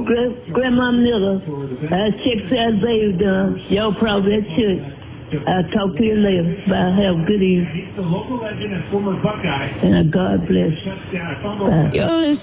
Grandma Miller. Check that baby done. Y'all probably at church. I'll talk to you later. Bye. Have a good evening. He's the local legend and former Buckeye. And God bless. Bye.